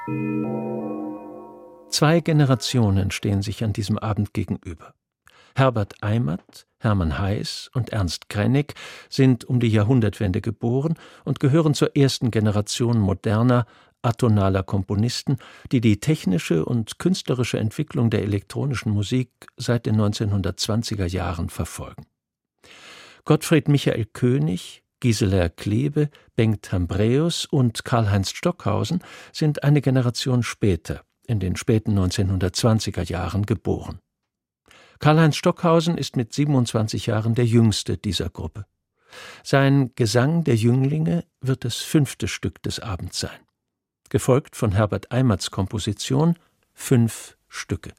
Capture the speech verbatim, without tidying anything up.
Zwei Generationen stehen sich an diesem Abend gegenüber. Herbert Eimert, Hermann Heiß und Ernst Krennig sind um die Jahrhundertwende geboren und gehören zur ersten Generation moderner, atonaler Komponisten, die die technische und künstlerische Entwicklung der elektronischen Musik seit den neunzehnhundertzwanziger Jahren verfolgen. Gottfried Michael König, Gisela Klebe, Bengt Hambreus und Karl-Heinz Stockhausen sind eine Generation später, in den späten neunzehnhundertzwanziger Jahren geboren. Karl-Heinz Stockhausen ist mit siebenundzwanzig Jahren der jüngste dieser Gruppe. Sein Gesang der Jünglinge wird das fünfte Stück des Abends sein, gefolgt von Herbert Eimerts Komposition Fünf Stücke.